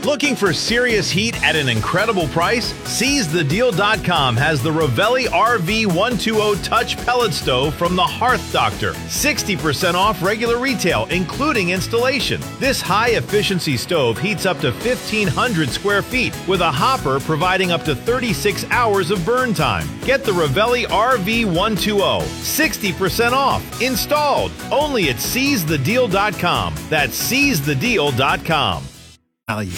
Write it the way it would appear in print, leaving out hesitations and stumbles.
Looking for serious heat at an incredible price? SeizeTheDeal.com has the Ravelli RV120 Touch Pellet Stove from the Hearth Doctor. 60% off regular retail, including installation. This high-efficiency stove heats up to 1,500 square feet with a hopper providing up to 36 hours of burn time. Get the Ravelli RV120. 60% off. Installed. Only at SeizeTheDeal.com. That's SeizeTheDeal.com. Value.